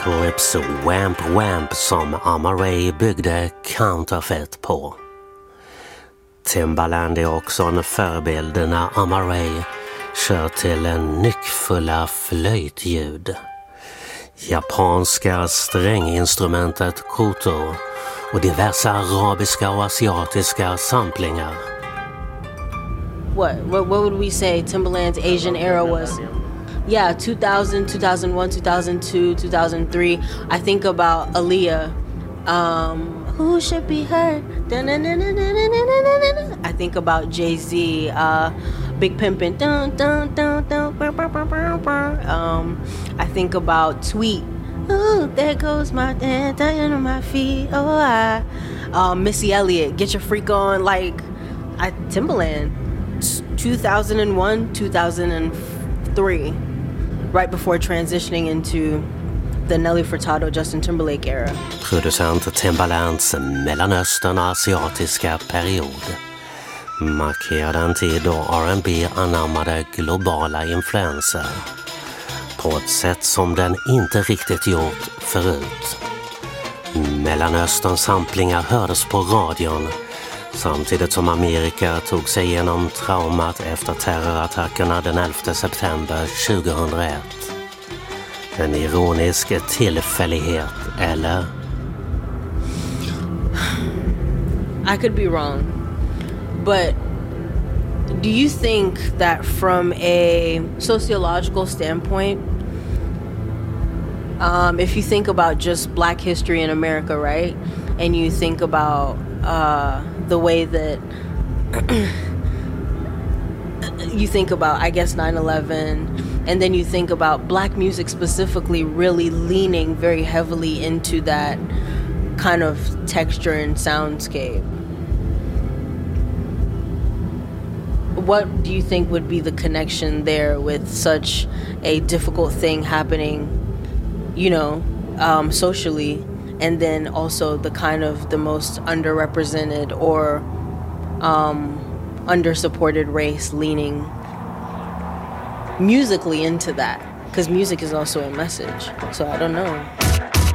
Calypso Wamp Wamp som Amaray byggde Counterfeit på. Timbaland är också en förebild när Amaray kör till en nyckfulla flöjtljud. Japanska stränginstrumentet koto och diverse arabiska och asiatiska samplingar. What would we say Timbaland's Asian era was? Yeah, 2000, 2001, 2002, 2003. I think about Aaliyah. Who should be heard? I think about Jay-Z, Big Pimpin'. I think about Tweet. Ooh, there goes my dance on my feet. Missy Elliott, Get Your Freak On. Timbaland, 2001, 2003, right before transitioning into the Nelly Furtado, Justin Timberlake era. Producent Timbalands mellanöstern-asiatiska period markerade en tid då R&B anammade globala influenser på ett sätt som den inte riktigt gjort förut. Mellanösterns samplingar hördes på radion samtidigt som Amerika tog sig igenom traumat efter terrorattackerna den 11 september 2001. En ironisk tillfällighet, eller? I could be wrong, but do you think that from a sociological standpoint, if you think about just Black history in America, right, and you think about the way that you think about, I guess, 9/11, and then you think about Black music specifically really leaning very heavily into that kind of texture and soundscape. What do you think would be the connection there with such a difficult thing happening, socially, and then also the kind of the most underrepresented or undersupported race leaning musically into that? Because music is also a message, so I don't know.